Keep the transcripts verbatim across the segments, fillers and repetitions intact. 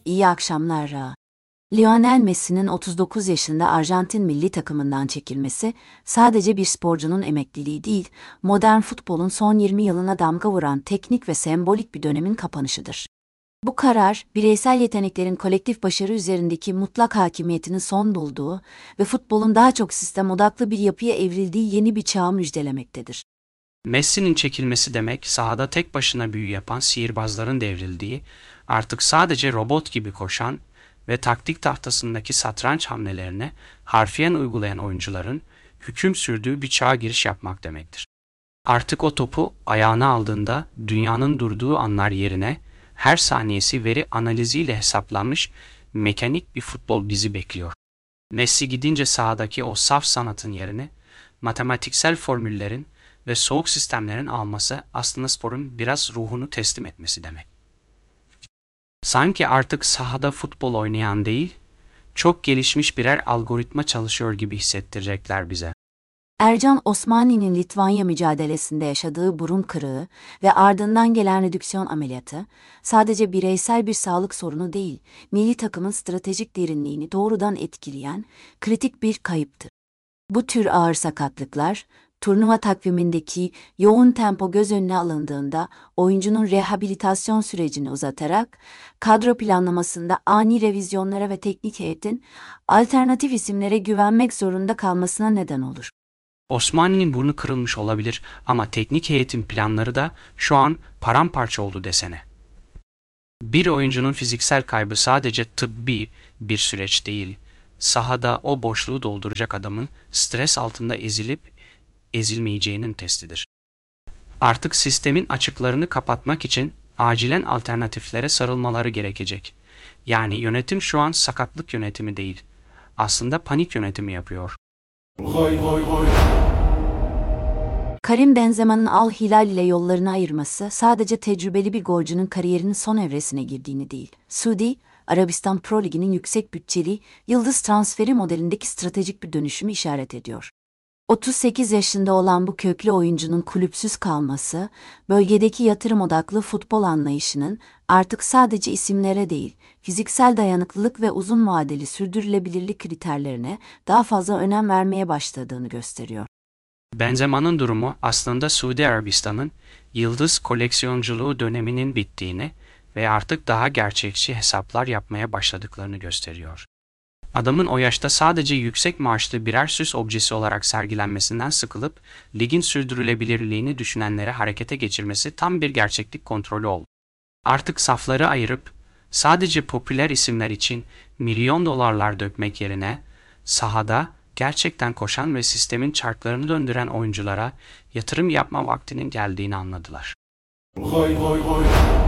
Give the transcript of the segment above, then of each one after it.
İyi akşamlar. Lionel Messi'nin otuz dokuz yaşında Arjantin milli takımından çekilmesi sadece bir sporcunun emekliliği değil, modern futbolun son yirmi yılına damga vuran teknik ve sembolik bir dönemin kapanışıdır. Bu karar, bireysel yeteneklerin kolektif başarı üzerindeki mutlak hakimiyetinin son bulduğu ve futbolun daha çok sistem odaklı bir yapıya evrildiği yeni bir çağı müjdelemektedir. Messi'nin çekilmesi demek, sahada tek başına büyü yapan sihirbazların devrildiği, artık sadece robot gibi koşan ve taktik tahtasındaki satranç hamlelerine harfiyen uygulayan oyuncuların hüküm sürdüğü bir çağa giriş yapmak demektir. Artık o topu ayağına aldığında dünyanın durduğu anlar yerine her saniyesi veri analiziyle hesaplanmış mekanik bir futbol dizi bekliyor. Messi gidince sahadaki o saf sanatın yerini matematiksel formüllerin ve soğuk sistemlerin alması aslında sporun biraz ruhunu teslim etmesi demek. Sanki artık sahada futbol oynayan değil, çok gelişmiş birer algoritma çalışıyor gibi hissettirecekler bize. Ercan Osmani'nin Litvanya mücadelesinde yaşadığı burun kırığı ve ardından gelen redüksiyon ameliyatı, sadece bireysel bir sağlık sorunu değil, milli takımın stratejik derinliğini doğrudan etkileyen kritik bir kayıptır. Bu tür ağır sakatlıklar, turnuva takvimindeki yoğun tempo göz önüne alındığında oyuncunun rehabilitasyon sürecini uzatarak, kadro planlamasında ani revizyonlara ve teknik heyetin alternatif isimlere güvenmek zorunda kalmasına neden olur. Osmani'nin burnu kırılmış olabilir ama teknik heyetin planları da şu an paramparça oldu desene. Bir oyuncunun fiziksel kaybı sadece tıbbi bir süreç değil, sahada o boşluğu dolduracak adamın stres altında ezilip ezilmeyeceğinin testidir. Artık sistemin açıklarını kapatmak için acilen alternatiflere sarılmaları gerekecek. Yani yönetim şu an sakatlık yönetimi değil, aslında panik yönetimi yapıyor. Oy oy oy. Karim Benzema'nın Al Hilal ile yollarını ayırması sadece tecrübeli bir golcünün kariyerinin son evresine girdiğini değil, Suudi Arabistan Pro Ligi'nin yüksek bütçeli yıldız transferi modelindeki stratejik bir dönüşümü işaret ediyor. otuz sekiz yaşında olan bu köklü oyuncunun kulüpsüz kalması, bölgedeki yatırım odaklı futbol anlayışının artık sadece isimlere değil, fiziksel dayanıklılık ve uzun vadeli sürdürülebilirlik kriterlerine daha fazla önem vermeye başladığını gösteriyor. Benzema'nın durumu aslında Suudi Arabistan'ın yıldız koleksiyonculuğu döneminin bittiğini ve artık daha gerçekçi hesaplar yapmaya başladıklarını gösteriyor. Adamın o yaşta sadece yüksek maaşlı birer süs objesi olarak sergilenmesinden sıkılıp ligin sürdürülebilirliğini düşünenlere harekete geçirmesi tam bir gerçeklik kontrolü oldu. Artık safları ayırıp sadece popüler isimler için milyon dolarlar dökmek yerine sahada gerçekten koşan ve sistemin çarklarını döndüren oyunculara yatırım yapma vaktinin geldiğini anladılar. Oy oy oy.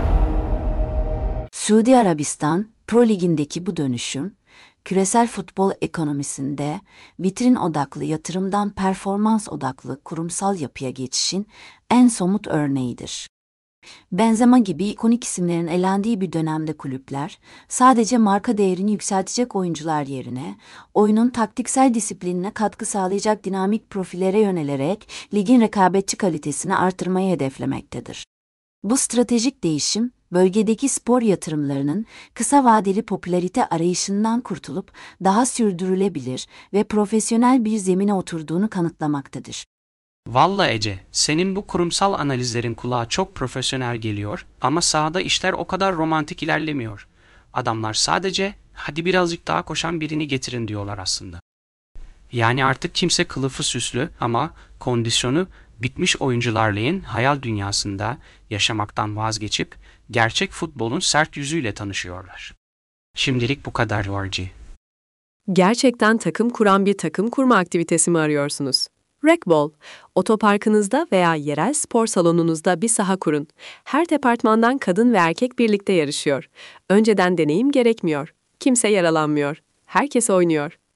Suudi Arabistan Pro Ligi'ndeki bu dönüşüm, küresel futbol ekonomisinde vitrin odaklı yatırımdan performans odaklı kurumsal yapıya geçişin en somut örneğidir. Benzema gibi ikonik isimlerin elendiği bir dönemde kulüpler, sadece marka değerini yükseltecek oyuncular yerine, oyunun taktiksel disiplinine katkı sağlayacak dinamik profillere yönelerek ligin rekabetçi kalitesini artırmayı hedeflemektedir. Bu stratejik değişim, bölgedeki spor yatırımlarının kısa vadeli popülarite arayışından kurtulup daha sürdürülebilir ve profesyonel bir zemine oturduğunu kanıtlamaktadır. Vallahi Ece, senin bu kurumsal analizlerin kulağa çok profesyonel geliyor ama sahada işler o kadar romantik ilerlemiyor. Adamlar sadece hadi birazcık daha koşan birini getirin diyorlar aslında. Yani artık kimse kılıfı süslü ama kondisyonu bitmiş oyuncularlayın hayal dünyasında yaşamaktan vazgeçip gerçek futbolun sert yüzüyle tanışıyorlar. Şimdilik bu kadar Orji. Gerçekten takım kuran bir takım kurma aktivitesi mi arıyorsunuz? Racquetball, otoparkınızda veya yerel spor salonunuzda bir saha kurun. Her departmandan kadın ve erkek birlikte yarışıyor. Önceden deneyim gerekmiyor. Kimse yaralanmıyor. Herkes oynuyor.